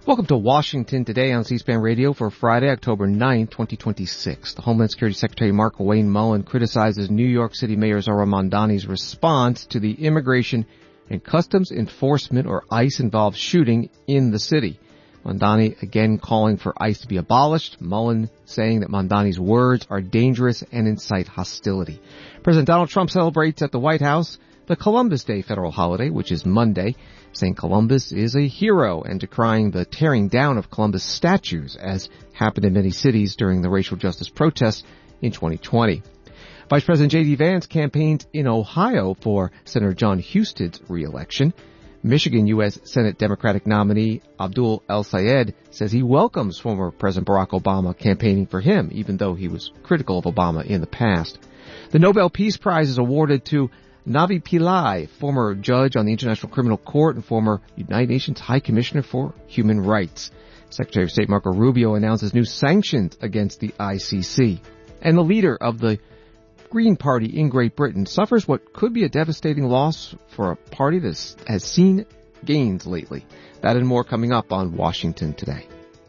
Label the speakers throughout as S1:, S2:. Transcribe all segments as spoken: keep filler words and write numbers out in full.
S1: Welcome to Washington Today on C-SPAN Radio for Friday, October ninth, twenty twenty-six. The Homeland Security Secretary Mark Wayne Mullen criticizes New York City Mayor Zohran Mamdani's response to the Immigration and Customs Enforcement, or ICE, involved shooting in the city. Mamdani again calling for ICE to be abolished. Mullen saying that Mamdani's words are dangerous and incite hostility. President Donald Trump celebrates at the White House the Columbus Day federal holiday, which is Monday, saying Columbus is a hero and decrying the tearing down of Columbus statues, as happened in many cities during the racial justice protests in twenty twenty. Vice President J D. Vance campaigns in Ohio for Senator John Huston's reelection. Michigan U S Senate Democratic nominee Abdul El-Sayed says he welcomes former President Barack Obama campaigning for him, even though he was critical of Obama in the past. The Nobel Peace Prize is awarded to Navi Pillai, former judge on the International Criminal Court and former United Nations High Commissioner for Human Rights. Secretary of State Marco Rubio announces new sanctions against the I C C. And the leader of the Green Party in Great Britain suffers what could be a devastating loss for a party that has seen gains lately. That and more coming up on Washington Today.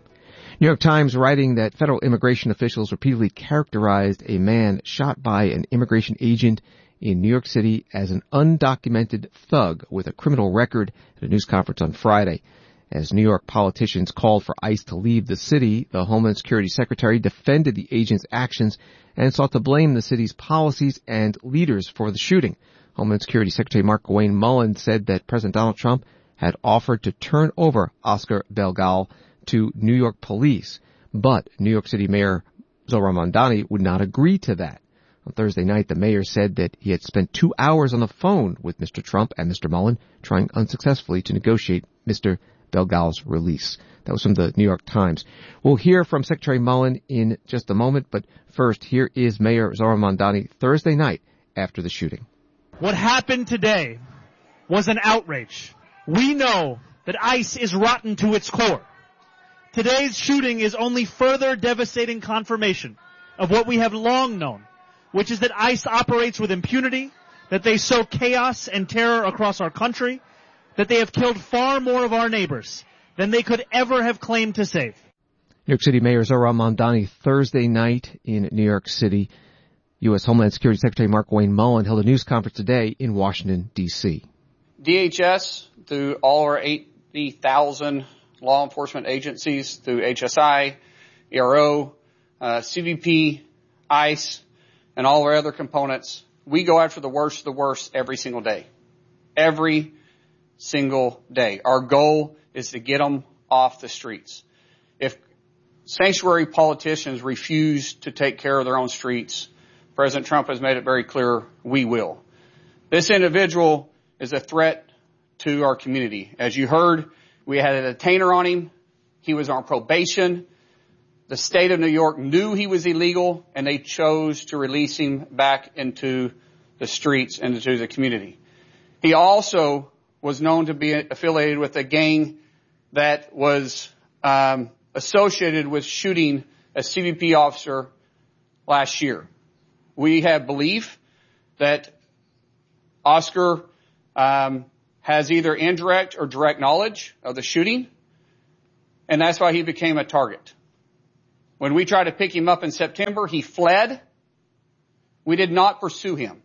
S1: New York Times writing that federal immigration officials repeatedly characterized a man shot by an immigration agent in New York City as an undocumented thug with a criminal record at a news conference on Friday. As New York politicians called for ICE to leave the city, the Homeland Security Secretary defended the agent's actions and sought to blame the city's policies and leaders for the shooting. Homeland Security Secretary Mark Wayne Mullen said that President Donald Trump had offered to turn over Oscar Belgal to New York police, but New York City Mayor Zohran Mamdani would not agree to that. On Thursday night, the mayor said that he had spent two hours on the phone with Mister Trump and Mister Mullen, trying unsuccessfully to negotiate Mister Belgal's release. That was from the New York Times. We'll hear from Secretary Mullen in just a moment, but first, here is Mayor Zohran Mamdani Thursday night after the shooting.
S2: What happened today was an outrage. We know that ICE is rotten to its core. Today's shooting is only further devastating confirmation of what we have long known, which is that ICE operates with impunity, that they sow chaos and terror across our country, that they have killed far more of our neighbors than they could ever have claimed to save.
S1: New York City Mayor Zohran Mamdani Thursday night in New York City. U S Homeland Security Secretary Mark Wayne Mullen held a news conference today in Washington, D C
S3: D H S, through all our eighty thousand law enforcement agencies, through H S I, E R O, uh, C B P, ICE, and all our other components, we go after the worst of the worst every single day. Every single day. Our goal is to get them off the streets. If sanctuary politicians refuse to take care of their own streets, President Trump has made it very clear we will. This individual is a threat to our community. As you heard, we had a detainer on him. He was on probation. The state of New York knew he was illegal, and they chose to release him back into the streets and into the community. He also was known to be affiliated with a gang that was um, associated with shooting a C B P officer last year. We have belief that Oscar um, has either indirect or direct knowledge of the shooting, and that's why he became a target. When we tried to pick him up in September, he fled. We did not pursue him.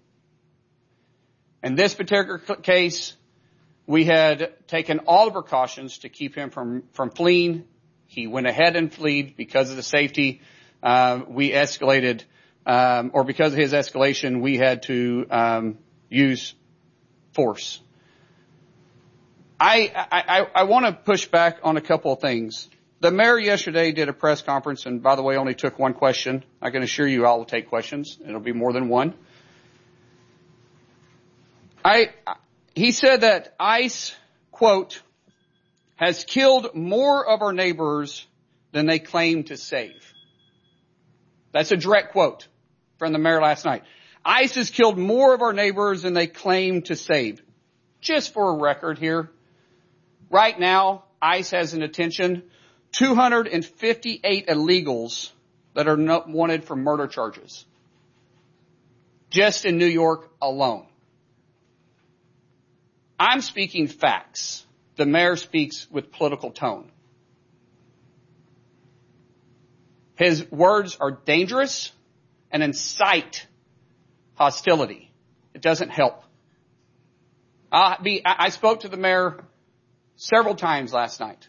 S3: In this particular case, we had taken all the precautions to keep him from, from fleeing. He went ahead and fled because of the safety. Uh, we escalated, um, or because of his escalation, we had to um, use force. I, I, I want to push back on a couple of things. The mayor yesterday did a press conference, and by the way, only took one question. I can assure you I will take questions. It'll be more than one. I, he said that ICE, quote, has killed more of our neighbors than they claim to save. That's a direct quote from the mayor last night. ICE has killed more of our neighbors than they claim to save. Just for a record here, right now, ICE has in detention two hundred fifty-eight illegals that are not wanted for murder charges. Just in New York alone. I'm speaking facts. The mayor speaks with political tone. His words are dangerous and incite hostility. It doesn't help. I'll be, I spoke to the mayor several times last night.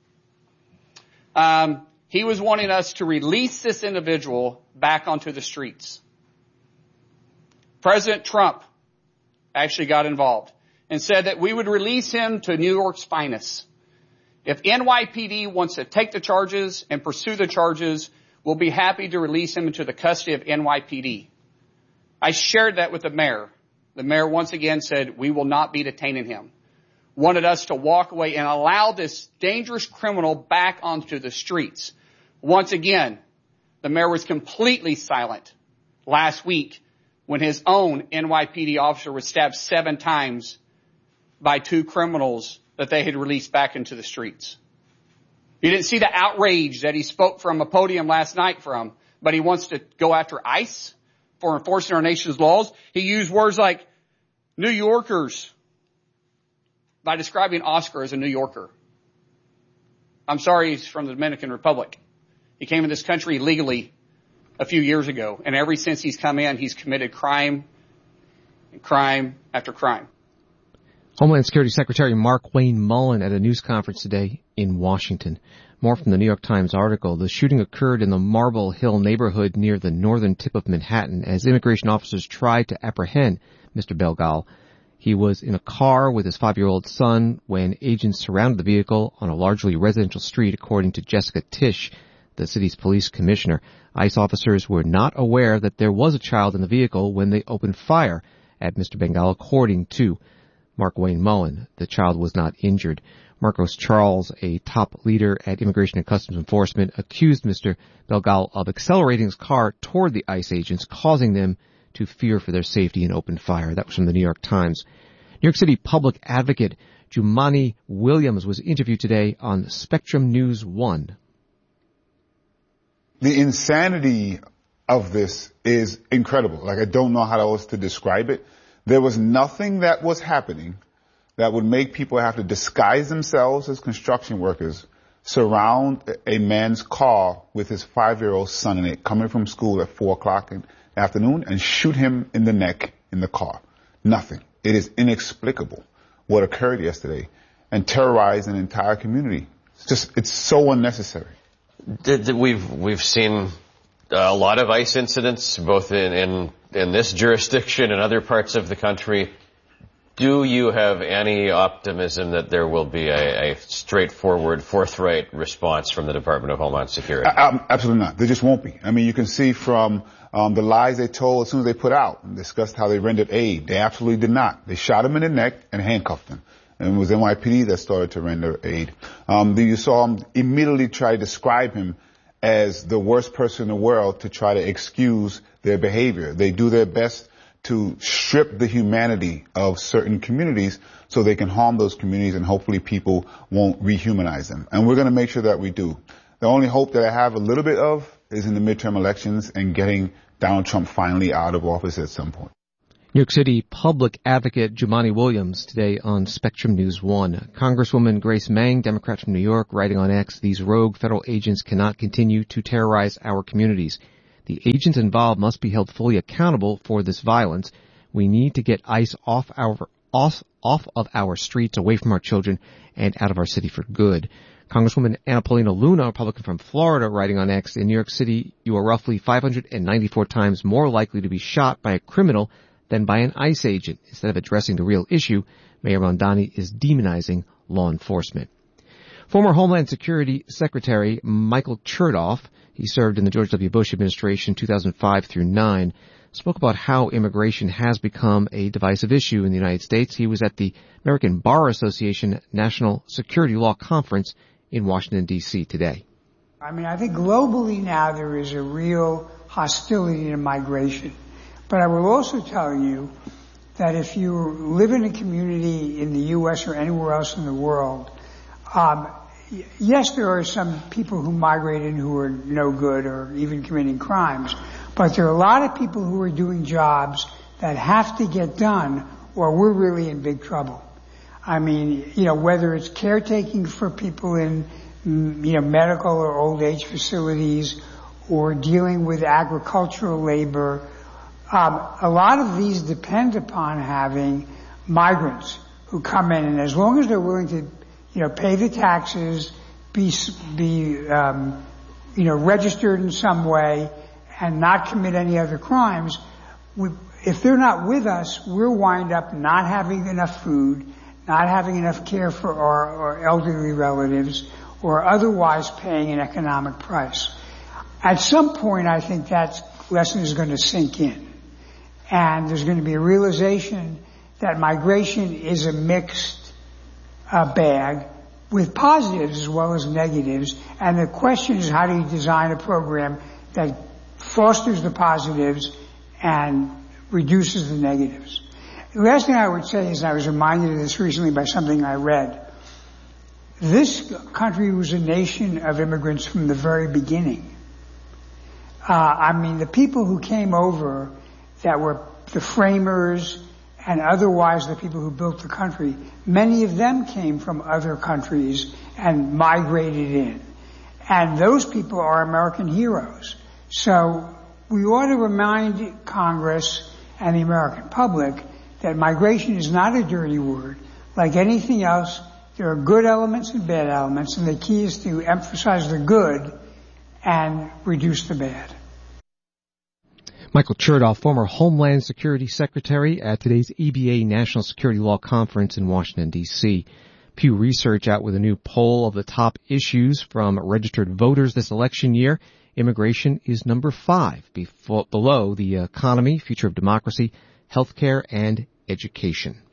S3: Um, he was wanting us to release this individual back onto the streets. President Trump actually got involved and said that we would release him to New York's finest. If N Y P D wants to take the charges and pursue the charges, we'll be happy to release him into the custody of N Y P D. I shared that with the mayor. The mayor once again said, we will not be detaining him. Wanted us to walk away and allow this dangerous criminal back onto the streets. Once again, the mayor was completely silent last week when his own N Y P D officer was stabbed seven times by two criminals that they had released back into the streets. You didn't see the outrage that he spoke from a podium last night from, but he wants to go after ICE for enforcing our nation's laws. He used words like New Yorkers by describing Oscar as a New Yorker. I'm sorry, he's from the Dominican Republic. He came in this country legally a few years ago, and ever since he's come in, he's committed crime and crime after crime.
S1: Homeland Security Secretary Mark Wayne Mullen at a news conference today in Washington. More from the New York Times article. The shooting occurred in the Marble Hill neighborhood near the northern tip of Manhattan as immigration officers tried to apprehend Mister Belgal. He was in a car with his five-year-old son when agents surrounded the vehicle on a largely residential street, according to Jessica Tisch, the city's police commissioner. ICE officers were not aware that there was a child in the vehicle when they opened fire at Mister Belgal, according to Mark Wayne Mullen. The child was not injured. Marcos Charles, a top leader at Immigration and Customs Enforcement, accused Mister Belgal of accelerating his car toward the ICE agents, causing them to fear for their safety and open fire. That was from the New York Times. New York City public advocate Jumaane Williams was interviewed today on Spectrum News one.
S4: The insanity of this is incredible. Like, I don't know how else to describe it. There was nothing that was happening that would make people have to disguise themselves as construction workers, surround a man's car with his five-year-old son in it, coming from school at four o'clock in the afternoon, and shoot him in the neck in the car. Nothing. It is inexplicable what occurred yesterday and terrorized an entire community. It's just, it's so unnecessary.
S5: We've, we've seen a lot of ICE incidents, both in, in, in this jurisdiction and other parts of the country. Do you have any optimism that there will be a, a straightforward, forthright response from the Department of Homeland Security?
S4: Um, absolutely not. There just won't be. I mean, you can see from um, the lies they told as soon as they put out and discussed how they rendered aid. They absolutely did not. They shot him in the neck and handcuffed him. And it was N Y P D that started to render aid. Um, you saw him immediately try to describe him as the worst person in the world to try to excuse their behavior. They do their best to strip the humanity of certain communities so they can harm those communities, and hopefully people won't rehumanize them. And we're going to make sure that we do. The only hope that I have a little bit of is in the midterm elections and getting Donald Trump finally out of office at some point.
S1: New York City public advocate Jumaane Williams today on Spectrum News one. Congresswoman Grace Meng, Democrat from New York, writing on X, these rogue federal agents cannot continue to terrorize our communities. The agents involved must be held fully accountable for this violence. We need to get ICE off our off, off of our streets, away from our children, and out of our city for good. Congresswoman Anna Paulina Luna, Republican from Florida, writing on X, in New York City, you are roughly five hundred ninety-four times more likely to be shot by a criminal than by an ICE agent. Instead of addressing the real issue, Mayor Mamdani is demonizing law enforcement. Former Homeland Security Secretary Michael Chertoff, he served in the George W. Bush administration two thousand five through nine, spoke about how immigration has become a divisive issue in the United States. He was at the American Bar Association National Security Law Conference in Washington, D C today.
S6: I mean, I think globally now there is a real hostility to migration. But I will also tell you that if you live in a community in the U S or anywhere else in the world, um, yes, there are some people who migrate in who are no good or even committing crimes, but there are a lot of people who are doing jobs that have to get done or we're really in big trouble. I mean, you know, whether it's caretaking for people in, you know, medical or old age facilities, or dealing with agricultural labor. Um, a lot of these depend upon having migrants who come in, and as long as they're willing to, you know, pay the taxes, be, be, um, you know, registered in some way, and not commit any other crimes, we, if they're not with us, we'll wind up not having enough food, not having enough care for our, our elderly relatives, or otherwise paying an economic price. At some point, I think that lesson is going to sink in. And there's going to be a realization that migration is a mixed uh, bag with positives as well as negatives. And the question is, how do you design a program that fosters the positives and reduces the negatives? The last thing I would say is, I was reminded of this recently by something I read. This country was a nation of immigrants from the very beginning. Uh, I mean, the people who came over that were the framers and otherwise the people who built the country, many of them came from other countries and migrated in. And those people are American heroes. So we ought to remind Congress and the American public that migration is not a dirty word. Like anything else, there are good elements and bad elements, and the key is to emphasize the good and reduce the bad.
S1: Michael Chertoff, former Homeland Security Secretary, at today's E B A National Security Law Conference in Washington, D C Pew Research out with a new poll of the top issues from registered voters this election year. Immigration is number five, below the economy, future of democracy, healthcare, and education.